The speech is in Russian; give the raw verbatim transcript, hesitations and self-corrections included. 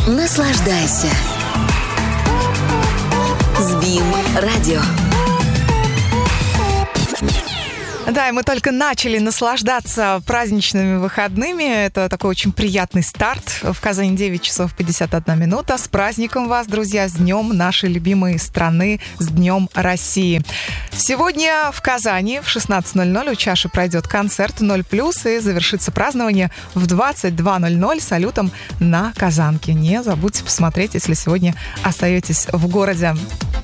Наслаждайся. Сбил радио. Да, и мы только начали наслаждаться праздничными выходными. Это такой очень приятный старт. В Казани девять часов пятьдесят одна минута. С праздником вас, друзья, с днем нашей любимой страны, с Днем России. Сегодня в Казани в шестнадцать ноль ноль у чаши пройдет концерт «Ноль плюс» и завершится празднование в двадцать два ноль ноль салютом на Казанке. Не забудьте посмотреть, если сегодня остаетесь в городе.